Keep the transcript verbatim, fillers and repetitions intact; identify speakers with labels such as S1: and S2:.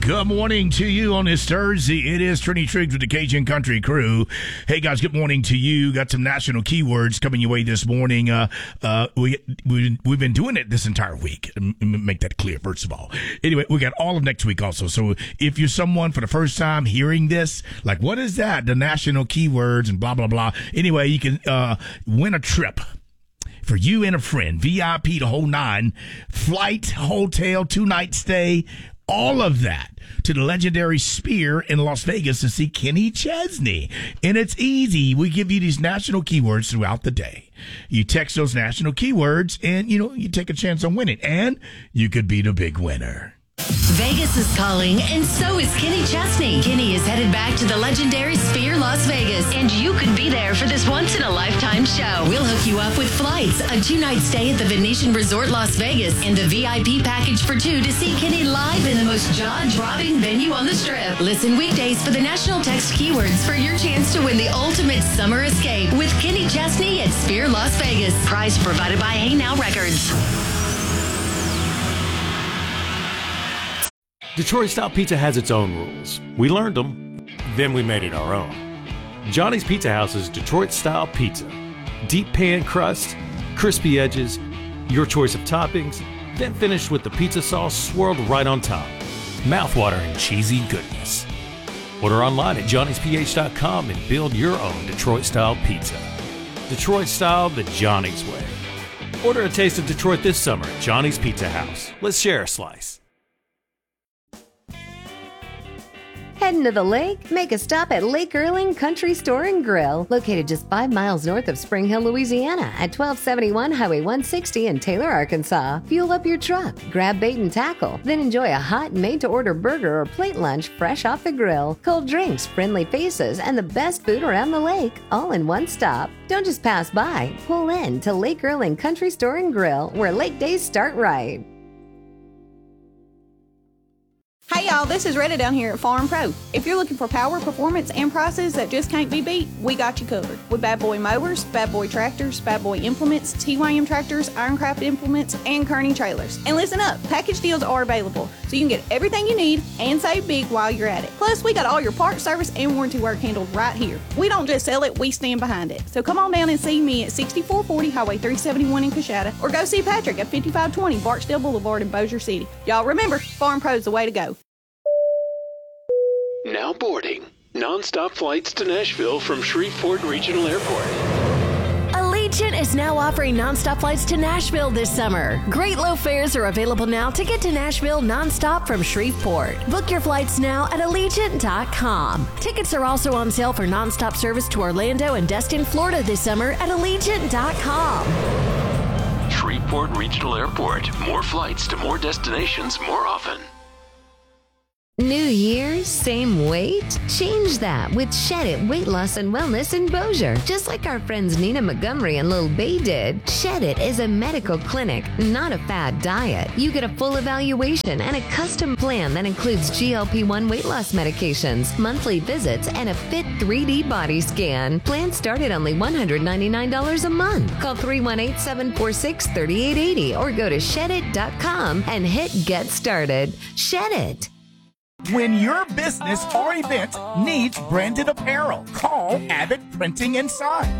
S1: Good morning to you on this Thursday. It is Trini Triggs with the Cajun Country Crew. Hey, guys, good morning to you. Got some national keywords coming your way this morning. Uh, uh, we, we, we've been doing it this entire week. Make that clear, first of all. Anyway, we got all of next week also. So if you're someone for the first time hearing this, like, what is that? The national keywords and blah, blah, blah. Anyway, you can uh, win a trip for you and a friend. V I P, the whole nine. Flight, hotel, two-night stay, all of that to the legendary Sphere in Las Vegas to see Kenny Chesney. And it's easy. We give you these national keywords throughout the day. You text those national keywords and, you know, you take a chance on winning. And you could be the big winner.
S2: Vegas is calling, and so is Kenny Chesney. Kenny is headed back to the legendary Sphere Las Vegas, and you could be there for this once-in-a-lifetime show. We'll hook you up with flights, a two-night stay at the Venetian Resort Las Vegas, and a V I P package for two to see Kenny live in the most jaw-dropping venue on the Strip. Listen weekdays for the national text keywords for your chance to win the ultimate summer escape with Kenny Chesney at Sphere Las Vegas. Prize provided by Hey Now Records.
S3: Detroit-style pizza has its own rules. We learned them, then we made it our own. Johnny's Pizza House's Detroit-style pizza. Deep pan crust, crispy edges, your choice of toppings, then finished with the pizza sauce swirled right on top. Mouthwatering cheesy goodness. Order online at johnny's p h dot com and build your own Detroit-style pizza. Detroit-style the Johnny's way. Order a taste of Detroit this summer at Johnny's Pizza House. Let's share a slice.
S4: Heading to the lake? Make a stop at Lake Erling Country Store and Grill, located just five miles north of Spring Hill, Louisiana, at twelve seventy-one Highway one sixty in Taylor, Arkansas. Fuel up your truck, grab bait and tackle, then enjoy a hot made-to-order burger or plate lunch fresh off the grill, cold drinks, friendly faces, and the best food around the lake, all in one stop. Don't just pass by. Pull in to Lake Erling Country Store and Grill, where lake days start right.
S5: Hey y'all, this is Retta down here at Farm Pro. If you're looking for power, performance, and prices that just can't be beat, we got you covered. With Bad Boy mowers, Bad Boy tractors, Bad Boy implements, T Y M tractors, Ironcraft implements, and Kearney trailers. And listen up, package deals are available, so you can get everything you need and save big while you're at it. Plus, we got all your parts, service, and warranty work handled right here. We don't just sell it, we stand behind it. So come on down and see me at sixty-four forty Highway three seventy-one in Coshada, or go see Patrick at fifty-five twenty Barksdale Boulevard in Bossier City. Y'all remember, Farm Pro's the way to go.
S6: Now boarding. Non-stop flights to Nashville from Shreveport Regional Airport.
S2: Allegiant is now offering nonstop flights to Nashville this summer. Great low fares are available now to get to Nashville nonstop from Shreveport. Book your flights now at allegiant dot com. Tickets are also on sale for nonstop service to Orlando and Destin, Florida this summer at allegiant dot com.
S6: Shreveport Regional Airport. More flights to more destinations more often.
S4: New year, same weight? Change that with Shed It Weight Loss and Wellness in Bossier. Just like our friends Nina Montgomery and Lil Bay did, Shed It is a medical clinic, not a fad diet. You get a full evaluation and a custom plan that includes G L P one weight loss medications, monthly visits, and a fit three D body scan. Plans start at only one hundred ninety-nine dollars a month. Call three one eight, seven four six, three eight eight zero or go to shed it dot com and hit Get Started. Shed It.
S7: When your business or event needs branded apparel, call Abbott Printing and Sign.